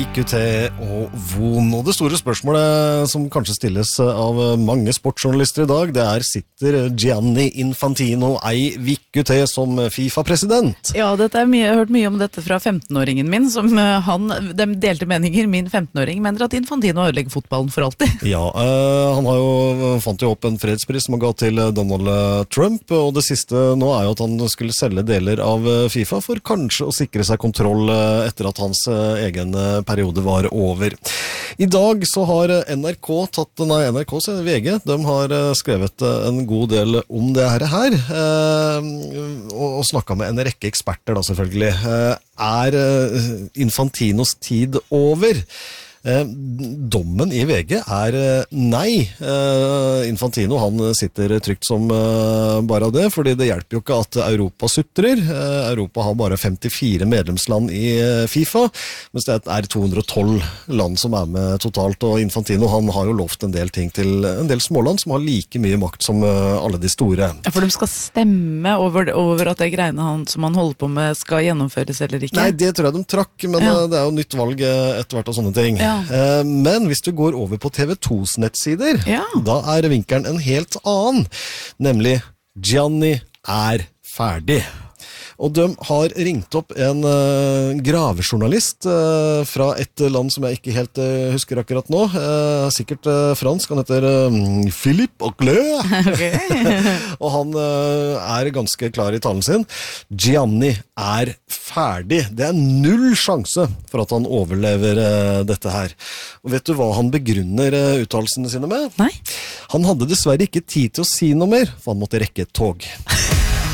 IQT og VON. Og det store spørsmålet som kanskje stilles av mange sportsjournalister i dag, det sitter Gianni Infantino ei IQT som FIFA-president? Ja, jeg har hørt mye om dette fra 15-åringen min, som de delte meninger. Min 15-åring mener at Infantino ødelegger fotballen for alltid. Ja, han fant jo opp en fredspris som han ga til Donald Trump, og det siste nå jo at han skulle selge deler av FIFA for kanskje å sikre seg kontroll etter at hans egen periode var over. I dag så har VG, de har skrevet en god del om det her, og snakket med en rekke eksperter da selvfølgelig. Infantinos tid over? Dommen i VG nei. Infantino han sitter trygt som bare av det, fordi det hjelper jo ikke at Europa sutrer. Europa har bare 54 medlemsland i FIFA, mens det 212 land som med totalt, og Infantino han har jo lovt en del ting til en del småland som har like mye makt som alle de store. Ja, for de skal stemme over at det greiene som han holder på med skal gjennomføres eller ikke? Nei, det tror jeg de trakk, men det jo nytt valg etter hvert og sånne ting. Ja. Men hvis du går over på TV2s nettsider, da vinkelen en helt annen, nemlig Gianni ferdig. Og de har ringt opp en gravejournalist fra et land som jeg ikke helt husker akkurat nå. Sikkert fransk, han heter Philippe Auclair. Okay. Og han ganske klar i talen sin. Gianni ferdig. Det null sjanse for at han overlever dette her. Og vet du hva han begrunner uttalelsene sine med? Nei. Han hadde dessverre ikke tid til å si noe mer, for han måtte rekke et tog.